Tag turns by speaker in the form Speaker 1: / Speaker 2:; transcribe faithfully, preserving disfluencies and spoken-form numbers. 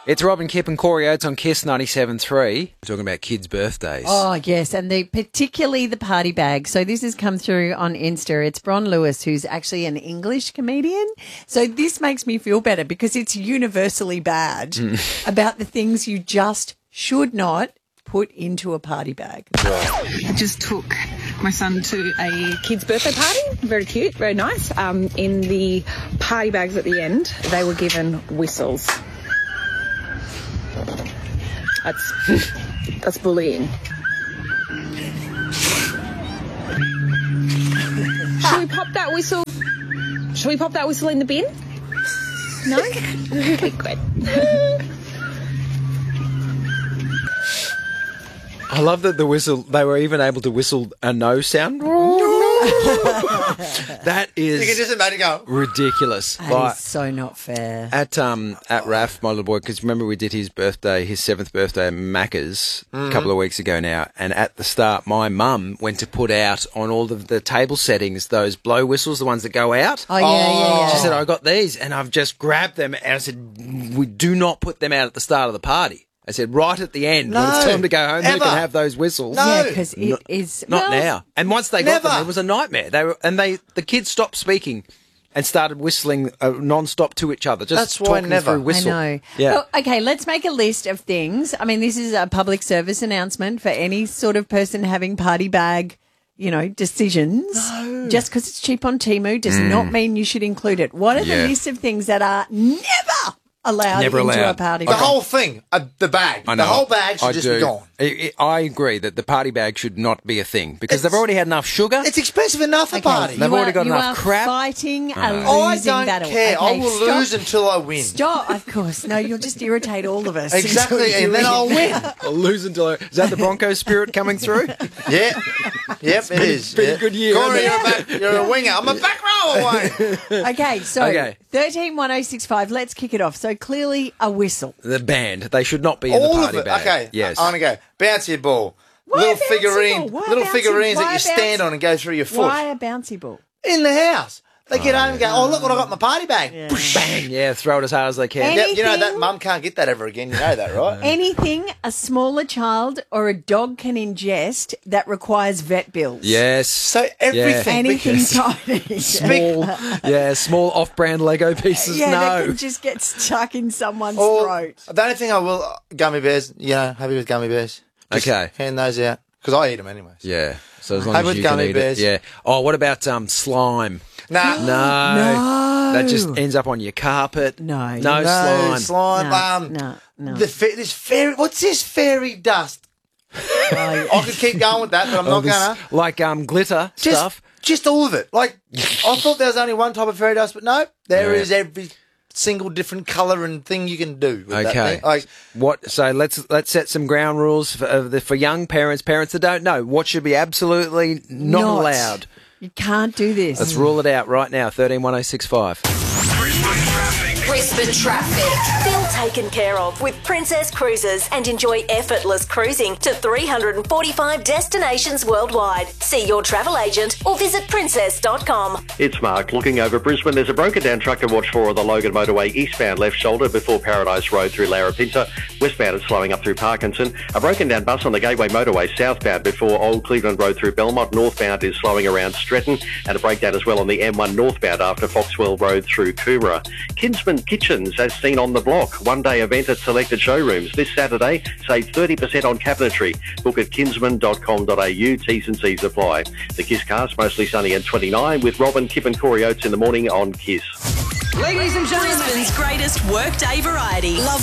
Speaker 1: It's Robin Kipp and Corey Oates on Kiss ninety-seven point three. We're talking about kids' birthdays.
Speaker 2: Oh, yes, and the particularly the party bag. So this has come through on Insta. It's Bron Lewis, who's actually an English comedian. So this makes me feel better because it's universally bad about the things you just should not put into a party bag.
Speaker 3: I just took my son to a kid's birthday party. Very cute, very nice. Um, in the party bags at the end, they were given whistles. That's that's bullying. Should we pop that whistle? Should we pop that whistle in the bin? No? Okay, good.
Speaker 1: I love that the whistle, they were even able to whistle a no sound. That is
Speaker 4: You can just imagine go.
Speaker 1: ridiculous.
Speaker 2: That
Speaker 1: Like,
Speaker 2: is so not fair.
Speaker 1: At um at Raf, my little boy, because remember we did his birthday, his seventh birthday at Macca's a couple of weeks ago now, and at the start, my mum went to put out on all of the table settings those blow whistles, the ones that go out.
Speaker 2: Oh, yeah, yeah, yeah.
Speaker 1: She said, I got these, and I've just grabbed them, and I said, we do not put them out at the start of the party. I said, right at the end, when it's
Speaker 4: No,
Speaker 1: time to go home, you
Speaker 4: ever.
Speaker 1: can have those whistles.
Speaker 4: No.
Speaker 2: Yeah, because it
Speaker 1: Not-
Speaker 2: is...
Speaker 1: Not
Speaker 2: well,
Speaker 1: now. And once they got
Speaker 4: Never.
Speaker 1: them, it was a nightmare. They were, and they the kids stopped speaking and started whistling uh, non-stop to each other. Just
Speaker 4: That's why
Speaker 1: talking
Speaker 4: never.
Speaker 1: through whistle.
Speaker 2: I know.
Speaker 1: Yeah.
Speaker 2: Well, okay, let's make a list of things. I mean, this is a public service announcement for any sort of person having party bag, you know, decisions. No. Just because it's cheap on Temu does not mean you should include it. What are
Speaker 1: Yeah.
Speaker 2: the list of things that are never allowed
Speaker 1: Never
Speaker 2: into
Speaker 1: allowed.
Speaker 2: a party
Speaker 4: The
Speaker 2: bag?
Speaker 4: whole thing, uh, the bag,
Speaker 1: I know.
Speaker 4: the whole bag should
Speaker 1: I
Speaker 4: just
Speaker 1: do.
Speaker 4: be gone.
Speaker 1: I, I I agree that the party bag should not be a thing because they've
Speaker 4: It's-
Speaker 1: already had enough sugar.
Speaker 4: It's expensive enough a party.
Speaker 1: They've
Speaker 2: you
Speaker 1: already
Speaker 2: are,
Speaker 1: got
Speaker 2: you
Speaker 1: enough
Speaker 2: are
Speaker 1: crap.
Speaker 2: fighting a losing
Speaker 4: I don't
Speaker 2: battle.
Speaker 4: care. I
Speaker 2: Okay,
Speaker 4: will
Speaker 2: stop.
Speaker 4: lose until I win.
Speaker 2: Stop, of course. No, you'll just irritate all of us.
Speaker 4: Exactly,
Speaker 2: until you
Speaker 4: and then I'll win.
Speaker 1: I'll lose until I, is that the Broncos spirit coming through?
Speaker 4: Yeah, yep, it is.
Speaker 1: been a
Speaker 4: yeah.
Speaker 1: good year,
Speaker 4: Corey,
Speaker 1: hasn't
Speaker 4: you're, a back, you're a winger. I'm a back row away.
Speaker 2: Okay, so
Speaker 1: Okay.
Speaker 2: thirteen one oh six five, let's kick it off. So clearly a whistle.
Speaker 1: The band. They should not be in the
Speaker 4: All
Speaker 1: party
Speaker 4: of it.
Speaker 1: bag.
Speaker 4: Okay,
Speaker 1: Yes.
Speaker 4: I want to go. Bouncy ball.
Speaker 2: Why
Speaker 4: little
Speaker 2: a bouncy
Speaker 4: figurine,
Speaker 2: ball? Why a
Speaker 4: little
Speaker 2: bouncy-
Speaker 4: figurines
Speaker 2: why
Speaker 4: that you
Speaker 2: a
Speaker 4: stand
Speaker 2: bouncy-
Speaker 4: on and go through your foot.
Speaker 2: Why a bouncy ball?
Speaker 4: In the house. They get home and go, oh, look what I got in my party bag. Push, bang.
Speaker 1: Yeah, throw it as hard as they can.
Speaker 2: Any-
Speaker 4: Yep, you know that
Speaker 2: Anything-
Speaker 4: mum can't get that ever again. You know that, right?
Speaker 2: Anything a smaller child or a dog can ingest that requires vet bills.
Speaker 1: Yes.
Speaker 4: So everything.
Speaker 2: Anything
Speaker 4: because-
Speaker 2: tiny.
Speaker 1: Small, yeah, small off-brand Lego pieces.
Speaker 2: yeah, that
Speaker 1: no.
Speaker 2: can just get stuck in someone's
Speaker 4: Or-
Speaker 2: throat.
Speaker 4: The only thing I will, uh, gummy bears, you know, happy with gummy bears. Just
Speaker 1: Okay.
Speaker 4: hand those out. Because I eat them anyways.
Speaker 1: Yeah. So as long
Speaker 4: Hey,
Speaker 1: as
Speaker 4: with
Speaker 1: you can
Speaker 4: gummy
Speaker 1: eat
Speaker 4: bears.
Speaker 1: it. Yeah. Oh, what about um slime?
Speaker 4: Nah.
Speaker 1: No.
Speaker 2: No.
Speaker 1: That just ends up on your carpet.
Speaker 2: No.
Speaker 1: No,
Speaker 4: No,
Speaker 1: slime.
Speaker 4: slime.
Speaker 2: No,
Speaker 4: um,
Speaker 2: no, no.
Speaker 4: The fa- this fairy, what's this fairy dust?
Speaker 2: Oh,
Speaker 4: I could keep going with that, but I'm
Speaker 1: Oh,
Speaker 4: not
Speaker 1: this-
Speaker 4: gonna.
Speaker 1: Like um glitter
Speaker 4: Just,
Speaker 1: stuff.
Speaker 4: just all of it. Like, I thought there was only one type of fairy dust, but no, there
Speaker 1: Yeah.
Speaker 4: is every single different colour and thing you can do with that
Speaker 1: Okay.
Speaker 4: thing. Like,
Speaker 1: What? So let's let's set some ground rules for uh, the, for young parents, parents that don't know what should be absolutely not,
Speaker 2: Not.
Speaker 1: allowed.
Speaker 2: you can't do this.
Speaker 1: Let's rule it out right now. Thirteen one oh six five.
Speaker 5: Brisbane traffic.
Speaker 6: Feel taken care of with Princess Cruises and enjoy effortless cruising to three hundred forty-five destinations worldwide. See your travel agent or visit princess dot com.
Speaker 7: It's Mark looking over Brisbane. There's a broken down truck to watch for on the Logan Motorway eastbound left shoulder before Paradise Road through Larapinta. Westbound it's slowing up through Parkinson. A broken down bus on the Gateway Motorway southbound before Old Cleveland Road through Belmont. Northbound is slowing around Stretton, and a breakdown as well on the M one northbound after Foxwell Road through Coomera. Kinsman Kitchens as seen on the block. One day event at selected showrooms. This Saturday, save thirty percent on cabinetry. Book at kinsman dot com dot a u. T's and C's apply. The Kiss cast mostly sunny and twenty-nine with Robin, Kip and Corey Oates in the morning on Kiss.
Speaker 5: Ladies and gentlemen,
Speaker 6: Brisbane's greatest workday variety.
Speaker 5: love